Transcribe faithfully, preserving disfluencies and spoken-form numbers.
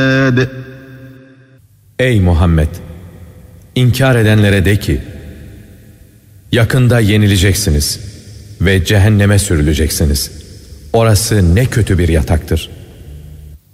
Ey Muhammed! İnkar edenlere de ki, yakında yenileceksiniz ve cehenneme sürüleceksiniz. Orası ne kötü bir yataktır.